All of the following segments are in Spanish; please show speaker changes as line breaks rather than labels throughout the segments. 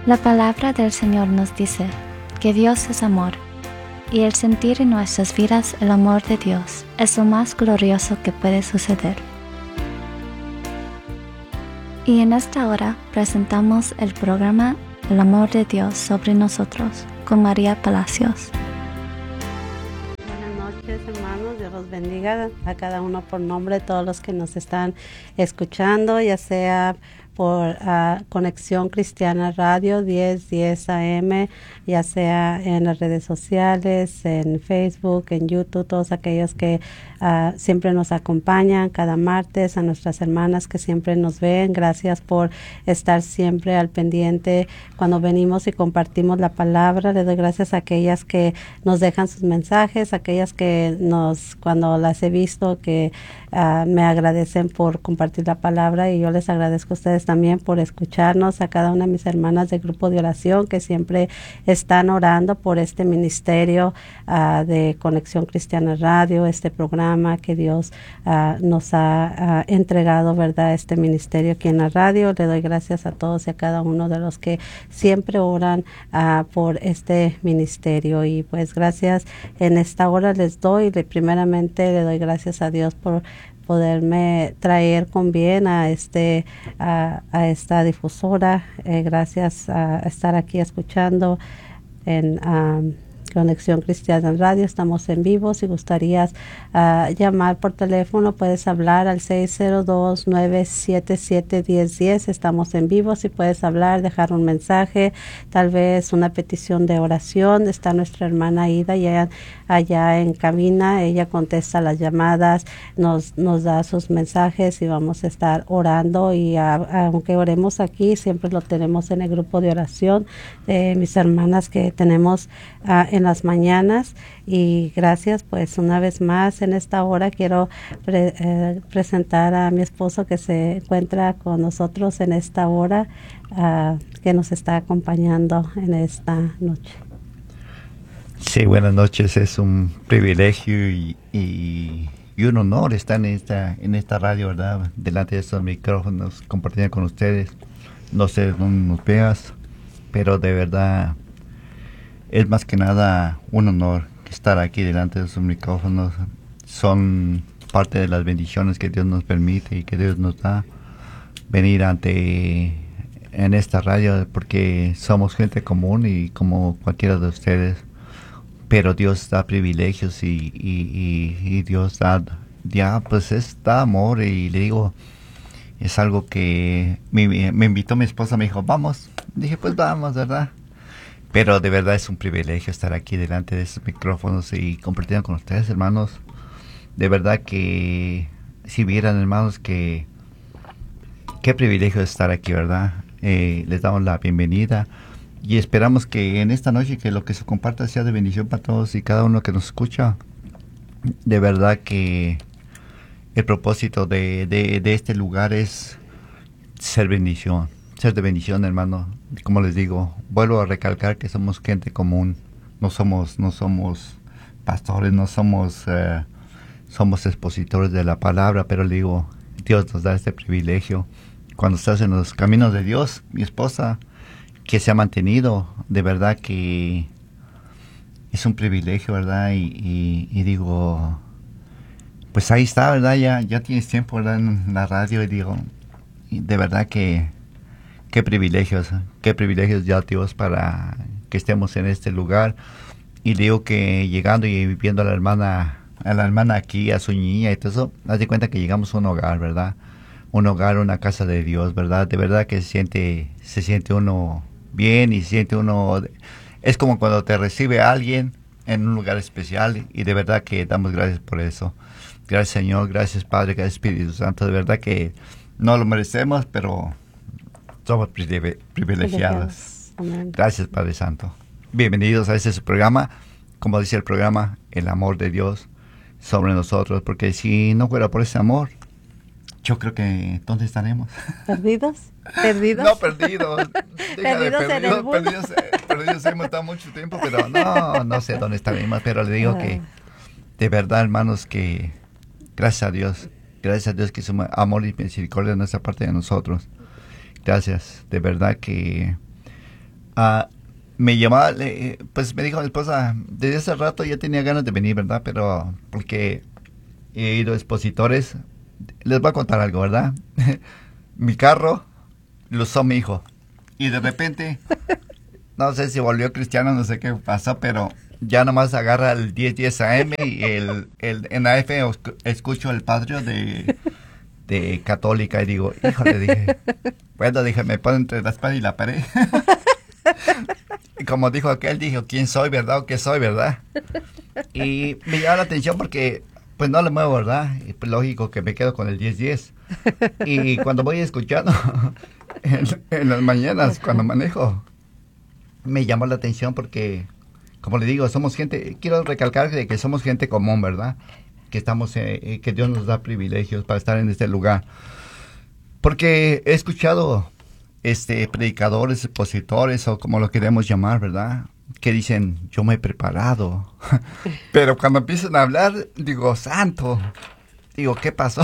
La palabra del Señor nos dice que Dios es amor, y el sentir en nuestras vidas el amor de Dios es lo más glorioso que puede suceder. Y en esta hora presentamos el programa El amor de Dios sobre nosotros con María Palacios.
Buenas noches, hermanos. Dios los bendiga a cada uno por nombre, todos los que nos están escuchando, ya sea por Conexión Cristiana Radio 1010 AM, ya sea en las redes sociales, en Facebook, en YouTube, todos aquellos que siempre nos acompañan cada martes, a nuestras hermanas que siempre nos ven. Gracias por estar siempre al pendiente cuando venimos y compartimos la palabra. Le doy gracias a aquellas que nos dejan sus mensajes, aquellas que cuando las he visto, que me agradecen por compartir la palabra, y yo les agradezco a ustedes también por escucharnos, a cada una de mis hermanas del grupo de oración que siempre están orando por este ministerio de Conexión Cristiana Radio, este programa que Dios nos ha entregado, ¿verdad? Este ministerio aquí en la radio. Le doy gracias a todos y a cada uno de los que siempre oran por este ministerio, y pues gracias en esta hora les doy, primeramente le doy gracias a Dios por poderme traer con bien a esta difusora. Gracias a estar aquí escuchando en Conexión Cristiana Radio. Estamos en vivo. Si gustarías llamar por teléfono, puedes hablar al 602-977-1010. Estamos en vivo. Si puedes hablar, dejar un mensaje, tal vez una petición de oración. Está nuestra hermana Ida allá en cabina. Ella contesta las llamadas, nos da sus mensajes, y vamos a estar orando. Y aunque oremos aquí, siempre lo tenemos en el grupo de oración de mis hermanas que tenemos en las mañanas. Y gracias, pues una vez más en esta hora quiero presentar a mi esposo, que se encuentra con nosotros en esta hora, que nos está acompañando en esta noche.
Sí, buenas noches. Es un privilegio y un honor estar en esta radio, ¿verdad? Delante de estos micrófonos, compartiendo con ustedes. No sé dónde nos veas, pero de verdad es más que nada un honor estar aquí delante de esos micrófonos. Son parte de las bendiciones que Dios nos permite y que Dios nos da venir en esta radio, porque somos gente común y como cualquiera de ustedes, pero Dios da privilegios y Dios da amor. Y le digo, es algo que me invitó mi esposa, me dijo, vamos. Dije, pues vamos, ¿verdad? Pero de verdad es un privilegio estar aquí delante de esos micrófonos y compartiendo con ustedes, hermanos. De verdad que si vieran, hermanos, qué privilegio estar aquí, ¿verdad? Les damos la bienvenida y esperamos que en esta noche que lo que se comparta sea de bendición para todos y cada uno que nos escucha. De verdad que el propósito de este lugar es ser bendición. Ser de bendición, hermano. Como les digo, vuelvo a recalcar que somos gente común. No somos pastores, no somos expositores de la palabra, pero le digo, Dios nos da este privilegio. Cuando estás en los caminos de Dios, mi esposa, que se ha mantenido, de verdad que es un privilegio, ¿verdad? Y digo, pues ahí está, ¿verdad? Ya tienes tiempo, ¿verdad? En la radio, y digo, de verdad que qué privilegios ya, Dios, para que estemos en este lugar. Y digo que llegando y viendo a la hermana aquí, a su niña y todo eso, haz de cuenta que llegamos a un hogar, ¿verdad? Un hogar, una casa de Dios, ¿verdad? De verdad que se siente uno bien, y se siente uno, es como cuando te recibe alguien en un lugar especial, y de verdad que damos gracias por eso. Gracias, Señor, gracias, Padre, gracias, Espíritu Santo. De verdad que no lo merecemos, pero somos privilegiados.
Amén.
Gracias, Padre Santo. Bienvenidos a este su programa, como dice el programa, el amor de Dios sobre nosotros, porque si no fuera por ese amor, yo creo que ¿dónde estaremos?
¿Perdidos?
No, perdidos.
Perdidos en el mundo.
Perdidos hemos estado mucho tiempo, pero no sé dónde estaremos, pero le digo que de verdad, hermanos, que gracias a Dios que su amor y misericordia no está parte de nosotros. Gracias, de verdad que Ah, me llamaba, pues me dijo mi esposa, desde hace rato ya tenía ganas de venir, ¿verdad? Pero porque he ido a expositores, les voy a contar algo, ¿verdad? Mi carro lo usó mi hijo y de repente, no sé si volvió cristiano, no sé qué pasó, pero ya nomás agarra el 1010 AM y en AF escucho el patrio de Católica y digo, híjole, dije, bueno, dije, me pone entre la espada y la pared. Y como dijo aquel, dijo, ¿quién soy, verdad? ¿O qué soy, verdad? Y me llama la atención porque, pues no le muevo, ¿verdad? Y pues lógico que me quedo con el 1010. Y cuando voy escuchando, en las mañanas, cuando manejo, me llamó la atención porque, como le digo, somos gente, quiero recalcar de que somos gente común, ¿verdad? Que estamos, que Dios nos da privilegios para estar en este lugar. Porque he escuchado predicadores, expositores o como lo queremos llamar, ¿verdad? Que dicen, yo me he preparado. Pero cuando empiezan a hablar, digo, santo. Digo, ¿qué pasó?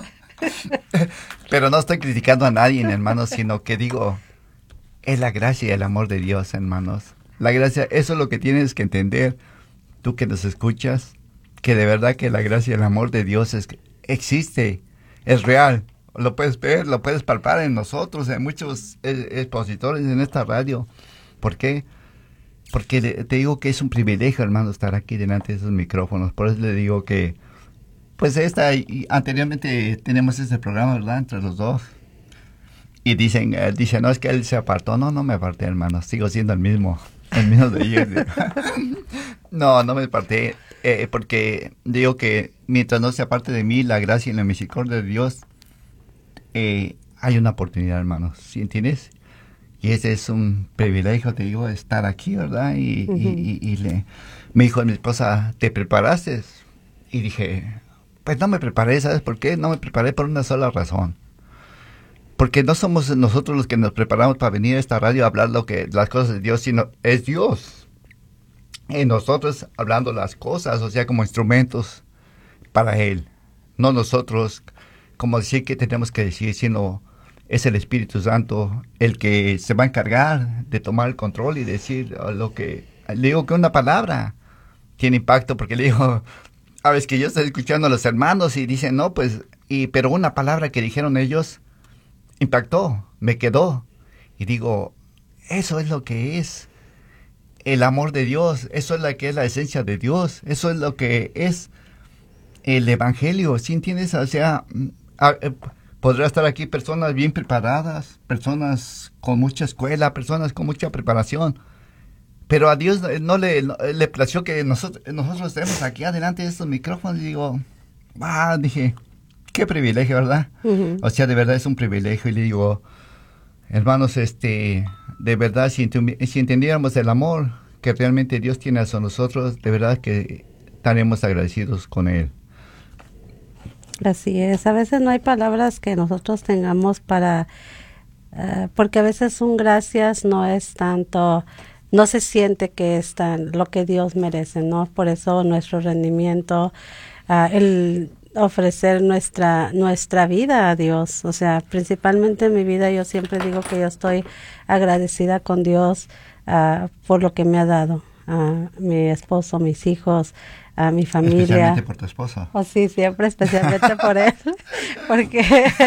Pero no estoy criticando a nadie, hermanos, sino que digo, es la gracia y el amor de Dios, hermanos. La gracia, eso es lo que tienes que entender, tú que nos escuchas, que de verdad que la gracia y el amor de Dios existe, es real. Lo puedes ver, lo puedes palpar en nosotros, en muchos expositores en esta radio. ¿Por qué? Porque te digo que es un privilegio, hermano, estar aquí delante de esos micrófonos. Por eso le digo que, pues anteriormente tenemos este programa, ¿verdad? Entre los dos. Y dicen, no, es que él se apartó. No, no me aparté, hermano. Sigo siendo el mismo de ellos. No me aparté. Porque digo que mientras no se aparte de mí, la gracia y la misericordia de Dios, hay una oportunidad, hermanos, ¿sí entiendes? Y ese es un privilegio, te digo, estar aquí, ¿verdad? Me dijo mi esposa, ¿te preparaste? Y dije, pues no me preparé, ¿sabes por qué? No me preparé por una sola razón. Porque no somos nosotros los que nos preparamos para venir a esta radio a hablar las cosas de Dios, sino es Dios. Y nosotros hablando las cosas, o sea, como instrumentos para Él. No nosotros como decir que tenemos que decir, sino es el Espíritu Santo el que se va a encargar de tomar el control y decir lo que... Le digo que una palabra tiene impacto, porque le digo, a veces que yo estoy escuchando a los hermanos y dicen, no, pues, pero una palabra que dijeron ellos impactó, me quedó. Y digo, eso es lo que es el amor de Dios, eso es lo que es la esencia de Dios, eso es lo que es el Evangelio, ¿sí entiendes? O sea... podrá estar aquí personas bien preparadas, personas con mucha escuela, personas con mucha preparación, pero a Dios no le plació que nosotros estemos aquí adelante de estos micrófonos. Y digo, dije, qué privilegio, ¿verdad? Uh-huh. O sea, de verdad es un privilegio. Y le digo, hermanos, de verdad, si entendiéramos el amor que realmente Dios tiene hacia nosotros, de verdad que estaremos agradecidos con Él.
Así es, a veces no hay palabras que nosotros tengamos para, porque a veces un gracias no es tanto, no se siente que es lo que Dios merece, ¿no? Por eso nuestro rendimiento, el ofrecer nuestra vida a Dios, o sea, principalmente en mi vida yo siempre digo que yo estoy agradecida con Dios por lo que me ha dado, a mi esposo, mis hijos, a mi familia.
Especialmente por tu esposo.
Oh, sí, siempre, especialmente por él, porque...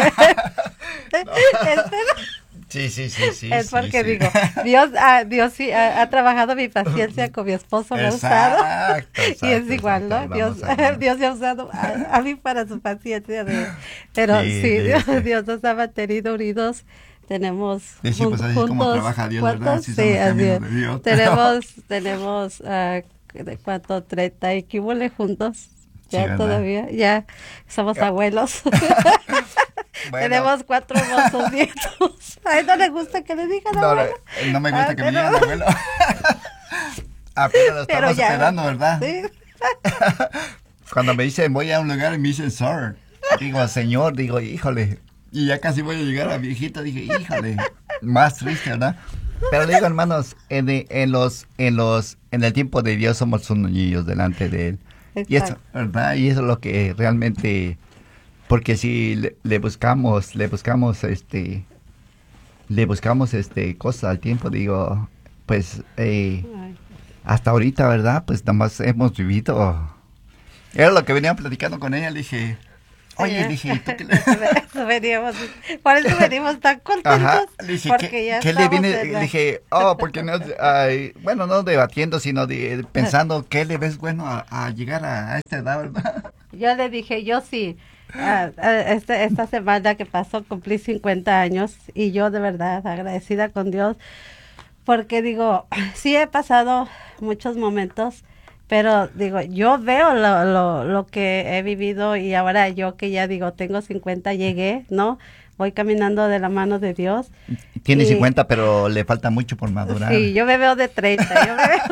Sí.
Es porque digo, Dios sí ha trabajado mi paciencia con mi esposo, me ha usado. Exacto, y es igual, ¿no? Dios me ha usado a mí para su paciencia. Pero Dios nos ha mantenido unidos. Tenemos
pues así como trabaja Dios, ¿verdad?
Sí, así es. Tenemos ¿de cuánto? 30 y quíbole juntos. Ya sí, todavía, ya somos abuelos. Bueno. Tenemos 4 hermosos nietos. A él no le gusta que le digan abuelo.
No me gusta que me digan abuelo. Apenas lo estamos esperando, ¿verdad? Sí. Cuando me dicen voy a un lugar y me dicen sir, digo señor, digo híjole. Y ya casi voy a llegar a viejito, dije híjole. Más triste, ¿verdad? Pero digo, hermanos, en el tiempo de Dios somos unos niños delante de Él. Exacto. Y eso, ¿verdad? Y eso es lo que realmente, porque si le buscamos cosas al tiempo, digo, pues hasta ahorita, ¿verdad? Pues nada más hemos vivido. Era lo que venía platicando con ella, le dije, oye, le dije, ¿tú qué le...
por eso venimos tan contentos.
Ajá, le dije,
porque ya
¿qué le viene? Le dije, porque no, bueno, no debatiendo, sino pensando, ¿qué le ves bueno a llegar a esta edad, verdad?
Yo le dije, yo sí. Esta semana que pasó cumplí 50 años y yo de verdad agradecida con Dios porque digo, sí he pasado muchos momentos, pero digo, yo veo lo que he vivido y ahora yo que ya digo, tengo 50, llegué, ¿no? Voy caminando de la mano de Dios.
Tiene 50, pero le falta mucho por madurar.
Sí, yo me veo de 30, yo me veo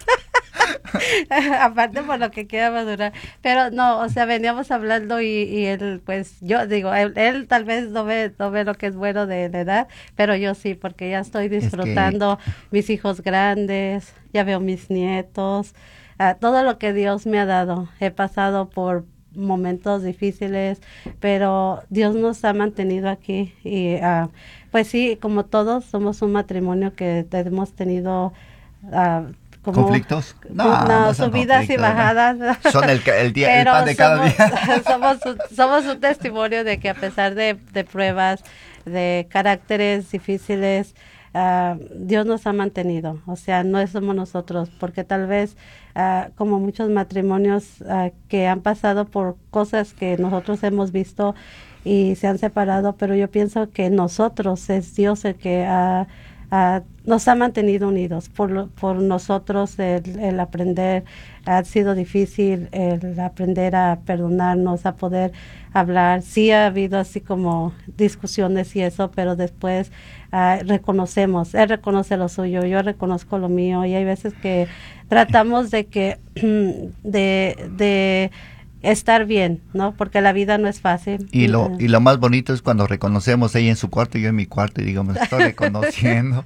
aparte por lo que queda madurar, pero no, o sea, veníamos hablando y él, pues, yo digo, él tal vez no ve lo que es bueno de la edad, pero yo sí, porque ya estoy disfrutando mis hijos grandes, ya veo mis nietos, todo lo que Dios me ha dado. He pasado por momentos difíciles, pero Dios nos ha mantenido aquí y pues sí, como todos, somos un matrimonio que hemos tenido
¿conflictos?
No, subidas y bajadas.
Son el pan de cada día.
Somos un testimonio de que a pesar de pruebas, de caracteres difíciles, Dios nos ha mantenido. O sea, no somos nosotros, porque tal vez como muchos matrimonios que han pasado por cosas que nosotros hemos visto y se han separado, pero yo pienso que nosotros, es Dios el que nos ha mantenido unidos. Por nosotros el aprender ha sido difícil, el aprender a perdonarnos, a poder hablar. Sí ha habido así como discusiones y eso, pero después reconocemos, él reconoce lo suyo, yo reconozco lo mío, y hay veces que tratamos de que de estar bien, ¿no? Porque la vida no es fácil.
Y lo más bonito es cuando reconocemos, ella en su cuarto y yo en mi cuarto, y digo, me estoy reconociendo.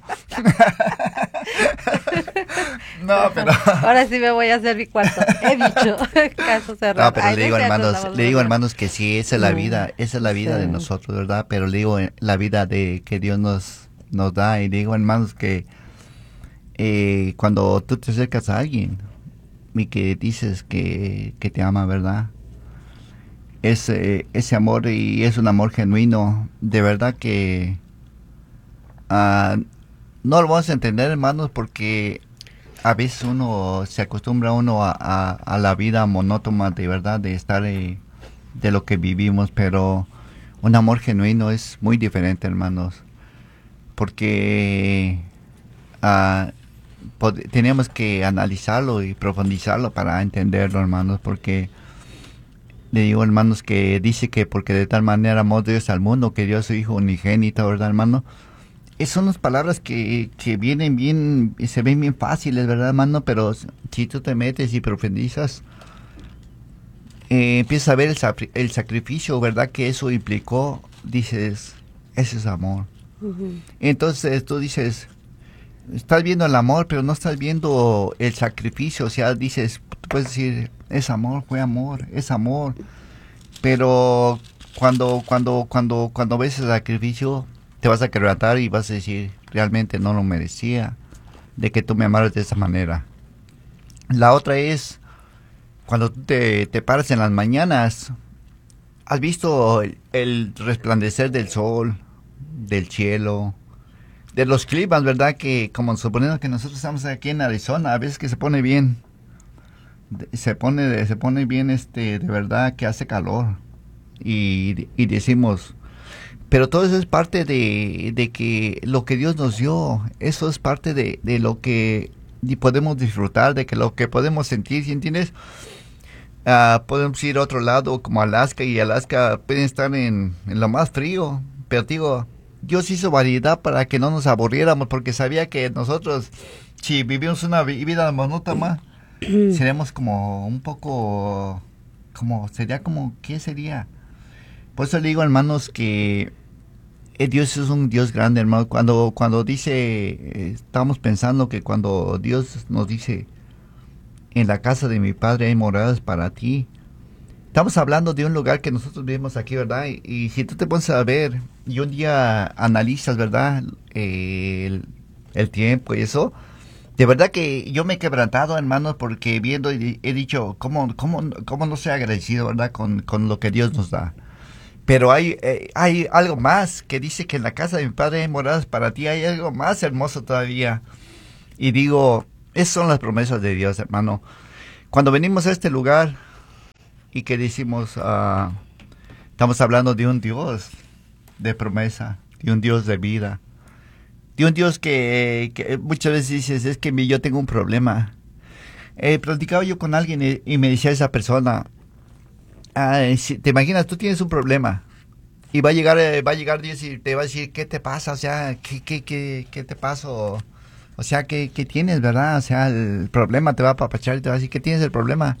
No, pero...
Ahora sí me voy a hacer mi cuarto. He dicho, caso cerrado.
No, pero le digo, hermanos, que sí, esa es la vida, de nosotros, ¿verdad? Pero le digo, la vida que Dios nos da, y digo, hermanos, que cuando tú te acercas a alguien y que dices que te ama, ¿verdad? Ese amor, y es un amor genuino, de verdad que no lo vamos a entender, hermanos, porque a veces uno se acostumbra a la vida monótona, de verdad, de estar de lo que vivimos, pero un amor genuino es muy diferente, hermanos, porque tenemos que analizarlo y profundizarlo para entenderlo, hermanos, porque le digo, hermanos, que dice que porque de tal manera amó Dios al mundo, que dio a su Hijo unigénito, ¿verdad, hermano? Esas son las palabras que vienen bien, se ven bien fáciles, ¿verdad, hermano? Pero si tú te metes y profundizas, empiezas a ver el sacrificio, ¿verdad? Que eso implicó, dices, ese es amor. Uh-huh. Entonces tú dices, estás viendo el amor, pero no estás viendo el sacrificio. O sea, dices, tú puedes decir, es amor, fue amor, es amor. Pero cuando ves el sacrificio, te vas a quebrantar y vas a decir, realmente no lo merecía, de que tú me amaras de esa manera. La otra es, cuando tú te paras en las mañanas, ¿has visto el resplandecer del sol, del cielo, de los climas, verdad? Que como suponiendo que nosotros estamos aquí en Arizona, a veces que se pone bien, se pone bien, de verdad que hace calor, y decimos, pero todo eso es parte de que lo que Dios nos dio, eso es parte de lo que podemos disfrutar, de que lo que podemos sentir, ¿sí entiendes? Podemos ir a otro lado como Alaska, y Alaska pueden estar en lo más frío, pero digo, Dios hizo variedad para que no nos aburriéramos, porque sabía que nosotros, si vivimos una vida monótona, seremos como un poco, ¿qué sería? Por eso le digo, hermanos, que Dios es un Dios grande, hermano. Cuando dice, estamos pensando que cuando Dios nos dice, en la casa de mi Padre hay moradas para ti, estamos hablando de un lugar que nosotros vivimos aquí, ¿verdad? Y si tú te pones a ver y un día analizas, ¿verdad? El tiempo y eso, De verdad que yo me he quebrantado, hermanos, porque viendo he dicho, ¿cómo no ser agradecido, verdad, con lo que Dios nos da? Pero hay algo más que dice que en la casa de mi Padre hay moradas para ti, hay algo más hermoso todavía. Y digo, esas son las promesas de Dios, hermano. Cuando venimos a este lugar y que decimos, estamos hablando de un Dios de promesa, de un Dios de vida, de un Dios que muchas veces dices, es que yo tengo un problema. Platicaba yo con alguien y me decía esa persona, si te imaginas, tú tienes un problema y va a llegar Dios y te va a decir, ¿qué te pasa? O sea, ¿qué te pasa? O sea, ¿qué tienes, verdad? O sea, el problema te va a apapachar y te va a decir, ¿qué tienes el problema?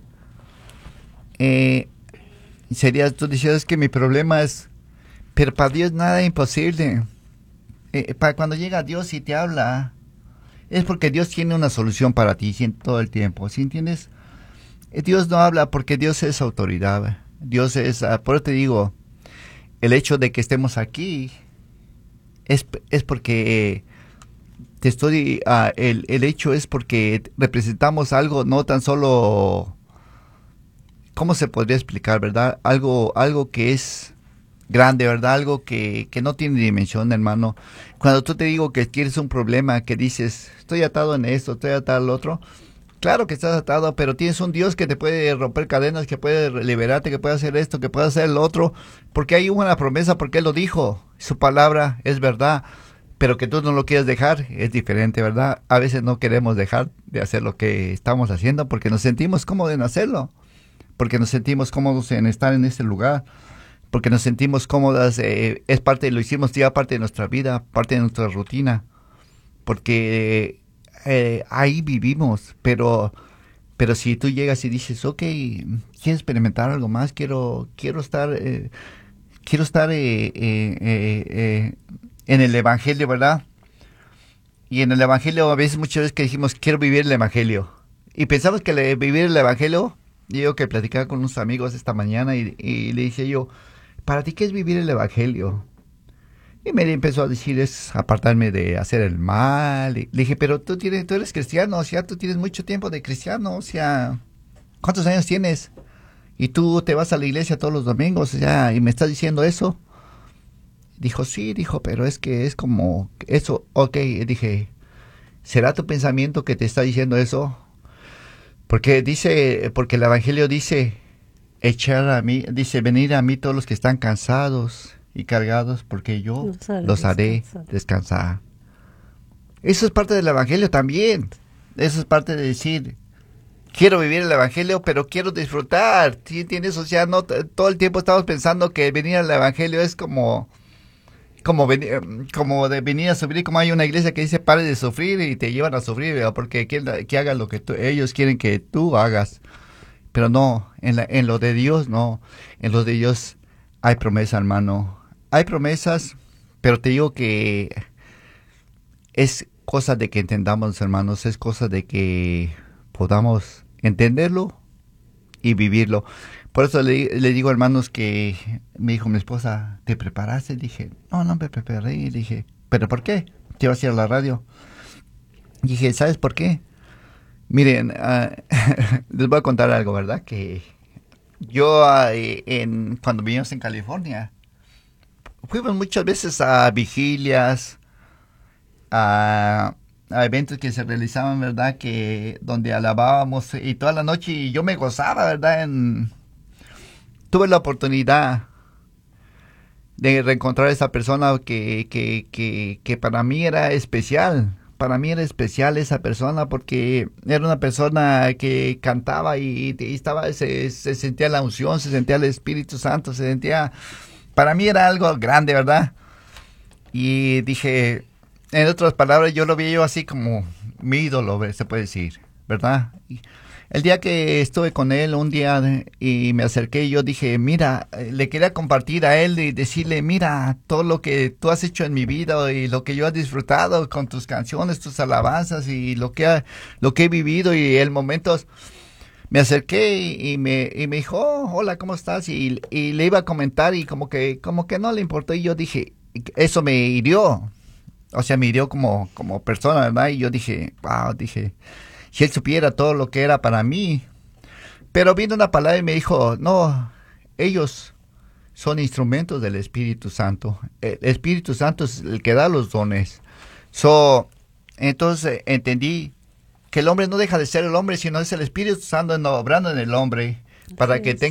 Tú decías que mi problema es, pero para Dios nada es imposible. Para cuando llega Dios y te habla, es porque Dios tiene una solución para ti todo el tiempo, ¿sí entiendes? Dios no habla porque Dios es autoridad. Dios es, por eso te digo, el hecho de que estemos aquí es porque el hecho es porque representamos algo, no tan solo, ¿cómo se podría explicar, verdad? Algo que es grande, ¿verdad? Algo que no tiene dimensión, hermano. Cuando tú te digo que tienes un problema, que dices, estoy atado en esto, estoy atado al otro, claro que estás atado, pero tienes un Dios que te puede romper cadenas, que puede liberarte, que puede hacer esto, que puede hacer lo otro, porque hay una promesa, porque Él lo dijo, su palabra es verdad, pero que tú no lo quieras dejar, es diferente, ¿verdad? A veces no queremos dejar de hacer lo que estamos haciendo porque nos sentimos cómodos en hacerlo, porque nos sentimos cómodos en estar en este lugar, porque nos sentimos cómodas, es parte, lo hicimos ya parte de nuestra vida, parte de nuestra rutina, porque ahí vivimos, pero si tú llegas y dices, ok, quiero experimentar algo más, quiero estar en el Evangelio, ¿verdad? Y en el Evangelio muchas veces que dijimos, quiero vivir el Evangelio, y pensamos que vivir el Evangelio, yo que platicaba con unos amigos esta mañana y le dije yo, ¿para ti qué es vivir el Evangelio? Y me empezó a decir, es apartarme de hacer el mal. Y le dije, pero tú eres cristiano, o sea, tú tienes mucho tiempo de cristiano, o sea, ¿cuántos años tienes? Y tú te vas a la iglesia todos los domingos, o sea, y me estás diciendo eso. Dijo, sí, pero es que es como eso, ok. Dije, ¿será tu pensamiento que te está diciendo eso? Porque el Evangelio dice, venid a mí todos los que están cansados y cargados, porque yo los haré descansar. Eso es parte del Evangelio también. Eso es parte de decir, quiero vivir el Evangelio, pero quiero disfrutar. ¿Sí entiendes? O sea, no todo el tiempo estamos pensando que venir al Evangelio es como de venir a sufrir, como hay una iglesia que dice pare de sufrir y te llevan a sufrir, ¿verdad? Porque quieren que hagas lo que ellos quieren que tú hagas. Pero no, en lo de Dios no. En lo de Dios hay promesa, hermano. Hay promesas, pero te digo que es cosa de que entendamos, hermanos, es cosa de que podamos entenderlo y vivirlo. Por eso le digo, hermanos, que me dijo mi esposa, ¿te preparaste? Dije, no me preparé. Y dije, ¿pero por qué? Te ibas a ir a la radio. Dije, ¿sabes por qué? Miren, les voy a contar algo, ¿verdad? Que yo, cuando vivimos en California, fuimos muchas veces a vigilias, a eventos que se realizaban, ¿verdad? Donde alabábamos y toda la noche, y yo me gozaba, ¿verdad? Tuve la oportunidad de reencontrar a esa persona que para mí era especial. Para mí era especial esa persona porque era una persona que cantaba y se sentía la unción, se sentía el Espíritu Santo, para mí era algo grande, ¿verdad? Y dije, en otras palabras, yo lo vi yo así como mi ídolo, se puede decir, ¿verdad? El día que estuve con él, un día, y me acerqué, yo dije, mira, le quería compartir a él y decirle, mira, todo lo que tú has hecho en mi vida y lo que yo he disfrutado con tus canciones, tus alabanzas y lo que he vivido y el momento. Me acerqué y me dijo, oh, hola, ¿cómo estás? Y le iba a comentar y como que no le importó, y yo dije, eso me hirió. o sea, me hirió como persona, ¿verdad? Y yo dije, wow, dije, si él supiera todo lo que era para mí. Pero vino una palabra y me dijo, no, ellos son instrumentos del Espíritu Santo. El Espíritu Santo es el que da los dones. Entonces entendí que el hombre no deja de ser el hombre, sino es el Espíritu Santo obrando en el hombre para que tenga